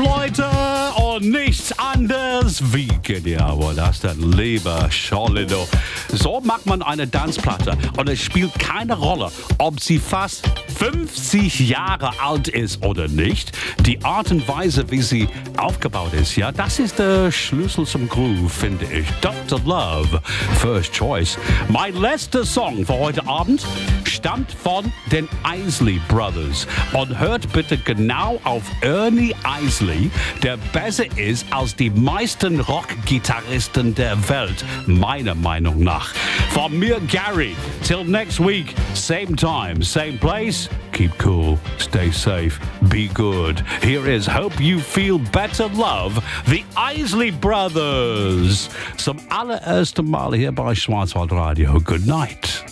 Leute, und nichts anderes wie genial. Wo das denn, lieber Scholino? So macht man eine Tanzplatte und es spielt keine Rolle, ob sie fast 50 Jahre alt ist oder nicht. Die Art und Weise, wie sie aufgebaut ist, ja, das ist der Schlüssel zum Groove, finde ich. Dr. Love, First Choice. Mein letzter Song für heute Abend stammt von den Isley Brothers. Und hört bitte genau auf Ernie Isley, der besser ist als die meisten Rock-Gitarristen der Welt, meiner Meinung nach. Von mir, Gary. Till next week, same time, same place. Keep cool, stay safe, be good. Here is Hope You Feel Better Love, the Isley Brothers. Zum allerersten Mal hier bei Schwarzwaldradio. Good night.